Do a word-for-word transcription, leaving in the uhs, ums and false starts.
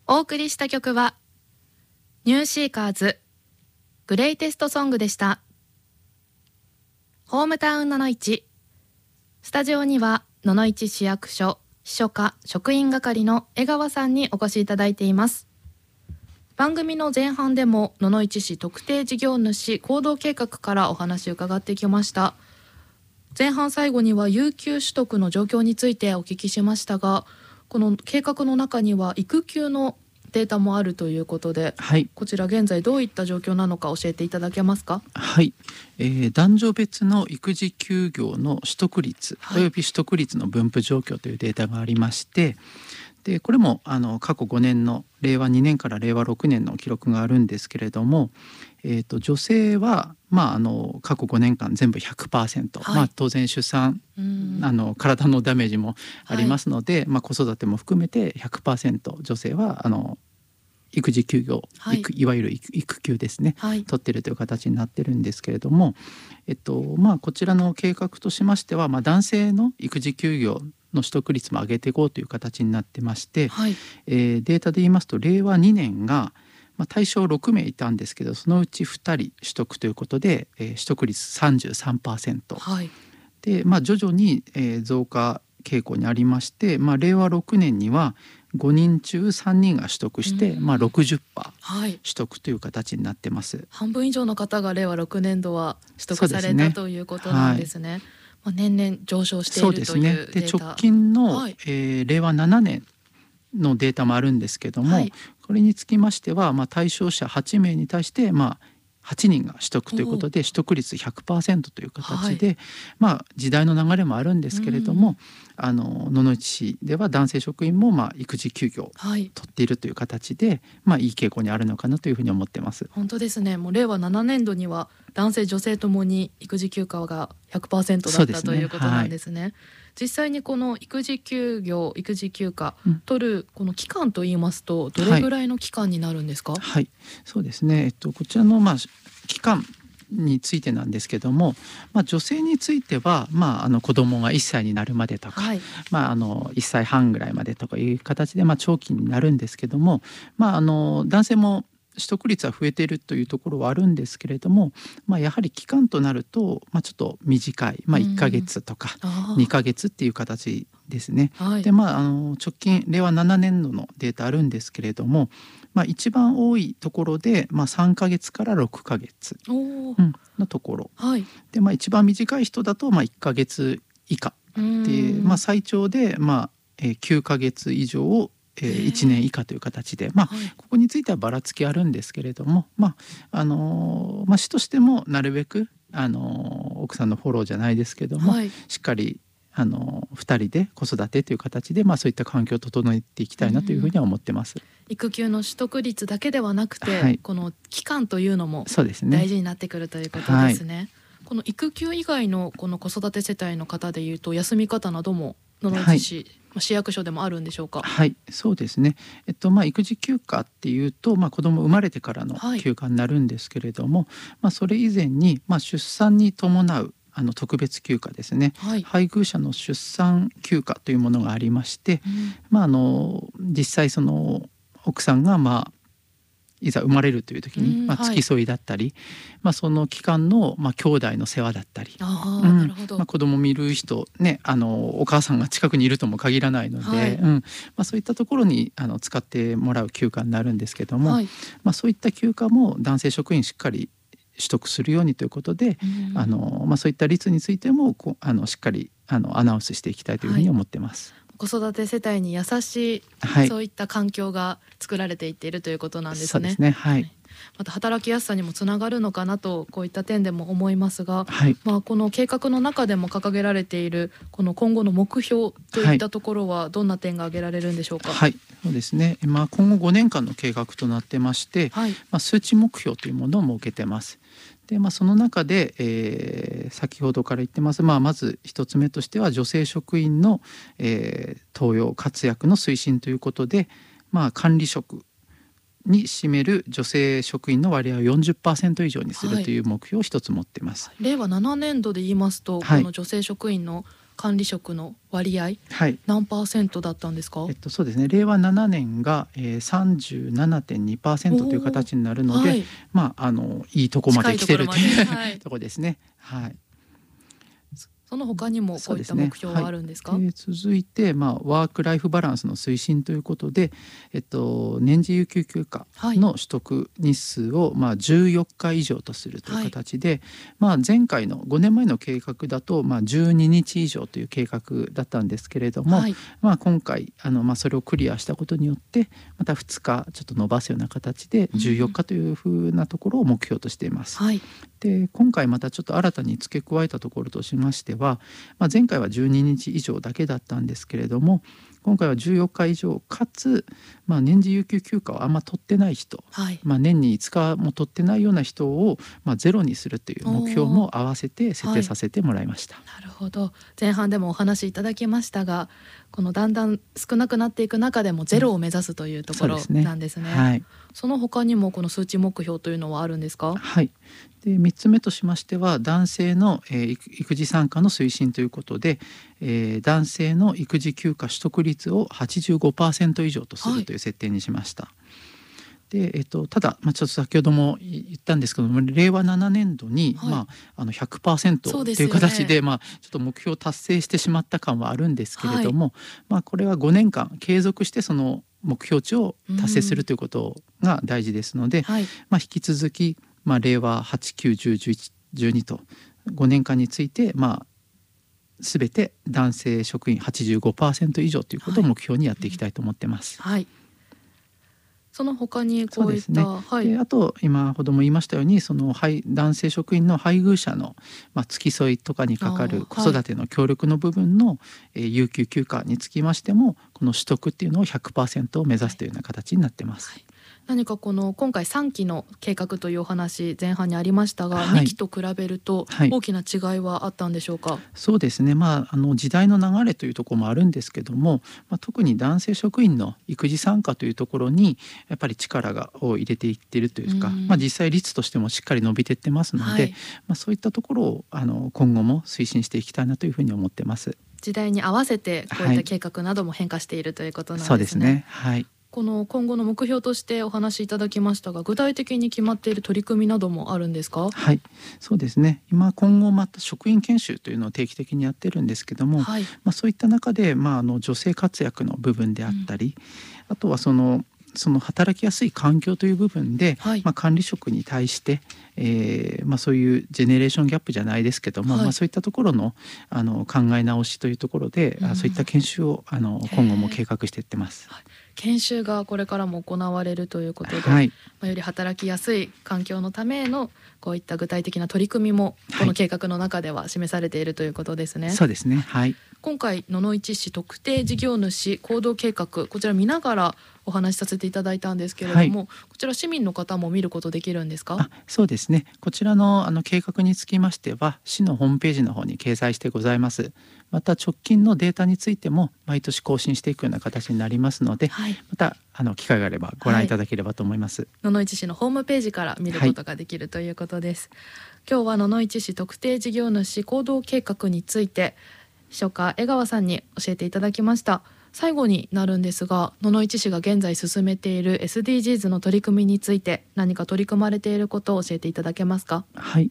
お送りした曲はニューシーカーズグレイテストソングでした。ホームタウンののいち、スタジオにはののいち市役所秘書課職員係の江川さんにお越しいただいています。番組の前半でもののいち市特定事業主行動計画からお話を伺ってきました。前半最後には有給取得の状況についてお聞きしましたが、この計画の中には育休のデータもあるということで、はい、こちら現在どういった状況なのか教えていただけますか。 はい、えー、男女別の育児休業の取得率、はい、および取得率の分布状況というデータがありまして、でこれもあの過去ごねんのれいわにねんかられいわろくねんの記録があるんですけれども、えー、と女性は、まあ、あの過去ごねんかん全部 ひゃくパーセント、はい、まあ、当然出産あの体のダメージもありますので、はい、まあ、子育ても含めて ひゃくパーセント 女性はあの育児休業、はい、いわゆる育休ですね、はい、取っているという形になってるんですけれども、えっとまあ、こちらの計画としましては、まあ、男性の育児休業の取得率も上げていこうという形になってまして、はい、えー、データで言いますとれいわにねんが、まあ、対象ろくめいいたんですけど、そのうちふたり取得ということで、えー、取得率 さんじゅうさんパーセント、はい、で、まあ、徐々に、えー、増加傾向にありまして、まあ、れいわろくねんにはごにんちゅうさんにんが取得して、まあ、ろくじゅっパーセント、はい、取得という形になってます。 半分以上の方がれいわろくねんどは取得された、ね、ということなんですね。はい、まあ、年々上昇しているというデータ。そうですね。 で直近の、はい、えー、れいわななねんのデータもあるんですけども、はい、これにつきましては、まあ、対象者はちめいに対して、まあ、はちにんが取得ということで取得率 ひゃくパーセント という形で、はい、まあ、時代の流れもあるんですけれども、あの野々市市では男性職員もまあ育児休業を取っているという形で、はい、まあ、いい傾向にあるのかなというふうに思ってます。 本当ですね。もうれいわななねんどには男性女性ともに育児休暇が ひゃくパーセント だった、ね、ということなんですね。はい、実際にこの育児休業育児休暇取るこの期間といいますと、どれぐらいの期間になるんですか。はい、 はい、そうですね、えっと、こちらのまあ期間についてなんですけども、まあ、女性については、まあ、あの子供がいっさいになるまでとか、はい、まあ、あのいっさいはんぐらいまでとかいう形で、まあ、長期になるんですけども、まあ、あの男性も取得率は増えているというところはあるんですけれども、まあ、やはり期間となると、まあ、ちょっと短い、まあ、いっかげつとかにかげつっていう形ですね。はい、で、まあ、あの直近れいわななねんどのデータあるんですけれども、まあ、一番多いところで、まあ、さんかげつからろっかげつ、うん、のところ、はい、で、まあ、一番短い人だと、まあ、いっかげつ以下で、まあ、最長で、まあえー、きゅうかげつ以上をえー、いちねん以下という形で、まあ、はい、ここについてはばらつきあるんですけれども、まああのーまあ、市としてもなるべく、あのー、奥さんのフォローじゃないですけども、はい、しっかりあのふたりで子育てという形で、まあ、そういった環境を整えていきたいなというふうには思ってます。 育休の取得率だけではなくて、はい、この期間というのも大事になってくるということですね。はい、この育休以外のこの子育て世帯の方でいうと休み方なども野々市市、はい、市役所でもあるんでしょうか。 はい、そうですね。えっとまあ、育児休暇っていうと、まあ、子供生まれてからの休暇になるんですけれども、はい、まあ、それ以前に、まあ、出産に伴うあの特別休暇ですね、はい、配偶者の出産休暇というものがありまして、うん、まあ、あの実際その奥さんがまあいざ生まれるという時に、まあ、付き添いだったり、はい、まあ、その期間の、まあ、兄弟の世話だったり、あ、うん、なるほど、まあ、子供見る人、ね、あのお母さんが近くにいるとも限らないので、はい、うん、まあ、そういったところにあの使ってもらう休暇になるんですけども、はい、まあ、そういった休暇も男性職員しっかり取得するようにということで、うん、あのまあ、そういった率についてもこあのしっかりあのアナウンスしていきたいというふうに思ってます。 はい、子育て世帯に優しい、はい、そういった環境が作られていっているということなんですね。 そうですね、はい、 また働きやすさにもつながるのかなとこういった点でも思いますが、はい、まあ、この計画の中でも掲げられているこの今後の目標といったところはどんな点が挙げられるんでしょうか。 はい、そうですね、まあ、今後ごねんかんの計画となってまして、はい、まあ、数値目標というものを設けてます。で、まあ、その中で、えー、先ほどから言ってます、まあ、まず一つ目としては女性職員の、えー、登用活躍の推進ということで、まあ、管理職に占める女性職員の割合を よんじゅっパーセント 以上にするという目標を一つ持っています。 はい、れいわななねんどで言いますと、はい、この女性職員の管理職の割合、 はい、 何パーセントだったんですか？ えっと、そうですね、令和ななねんが、えー、さんじゅうななてんにパーセント という形になるので、はい、まあ、あのいいとこまで来てるというと、はい、ところですね。はい、 その他にもこういった目標はあるんですか？ そうですね、はい、で続いて、まあ、ワークライフバランスの推進ということで、えっと、年次有給休暇の取得日数を、まあ、じゅうよっか以上とするという形で、はい、まあ、前回のごねんまえの計画だと、まあ、じゅうににち以上という計画だったんですけれども、はい、まあ、今回あの、まあ、それをクリアしたことによってまたふつかちょっと伸ばすような形でじゅうよっかというふうなところを目標としています。はい、で今回またちょっと新たに付け加えたところとしましては、まあ、前回はじゅうににち以上だけだったんですけれども、今回はじゅうよっか以上かつ、まあ、年次有給休暇をあんま取ってない人、はい、まあ、年にいつかも取ってないような人を、まあ、ゼロにするという目標も合わせて設定させてもらいました。はい、 なるほど。前半でもお話しいただきましたが、このだんだん少なくなっていく中でもゼロを目指すというところなんですね。うん、そうですね。はい、その他にもこの数値目標というのはあるんですか？ はい、でみっつめとしましては男性の、えー、育児参加の推進ということで、えー、男性の育児休暇取得率を はちじゅうごパーセント 以上とするという設定にしました。はい、でえっと、ただ、まあ、ちょっと先ほども言ったんですけども、令和ななねんどに、はい、まあ、あの ひゃくパーセント という形で、まあ、ちょっと目標を達成してしまった感はあるんですけれども、はい、まあ、これはごねんかん継続してその目標値を達成するということが大事ですので、はい、まあ、引き続き、まあ、令和はち、きゅう、じゅう、じゅういち、じゅうにとごねんかんについて、まあ、全て男性職員 はちじゅうごパーセント 以上ということを目標にやっていきたいと思ってます。 はい、その他にこういった、 ね、はい、であと今ほども言いましたように、その男性職員の配偶者の、まあ、付き添いとかにかかる子育ての協力の部分の、はい、えー、有給休暇につきましてもこの取得っていうのを ひゃくパーセント を目指すというような形になってます。はい、 何かこの今回さんきの計画というお話前半にありましたが、はい、にきと比べると大きな違いはあったんでしょうか？はい、 そうですね、まあ、あの時代の流れというところもあるんですけども、まあ、特に男性職員の育児参加というところにやっぱり力がを入れていっているというか、まあ、実際率としてもしっかり伸びていってますので、はい、まあ、そういったところをあの今後も推進していきたいなというふうに思ってます。 時代に合わせてこういった計画なども変化しているということなんですね。 そうですね、はい、 この今後の目標としてお話しいただきましたが、具体的に決まっている取り組みなどもあるんですか？ はい、そうですね、今今後また職員研修というのを定期的にやってるんですけども、はい、まあ、そういった中で、まあ、あの女性活躍の部分であったり、うん、あとはそのその働きやすい環境という部分で、はい、まあ、管理職に対して、えーまあ、そういうジェネレーションギャップじゃないですけども、はい、まあ、そういったところの、あの考え直しというところで、うん、そういった研修をあの今後も計画していってます。 はい、研修がこれからも行われるということで、はい、まあ、より働きやすい環境のためのこういった具体的な取り組みもこの計画の中では示されているということですね。 はい、そうですね、はい、 今回野々市市特定事業主行動計画、こちら見ながらお話しさせていただいたんですけれども、はい、こちら市民の方も見ることできるんですか？ あ、そうですね、こちら の, あの計画につきましては市のホームページの方に掲載してございます。また直近のデータについても毎年更新していくような形になりますので、はい、またあの機会があればご覧いただければと思います。はい、 野々市市のホームページから見ることができるということです。はい、今日は野々市市特定事業主行動計画について秘書課江川さんに教えていただきました。最後になるんですが、野々市市が現在進めている エスディージーズ の取り組みについて何か取り組まれていることを教えていただけますか？ はい、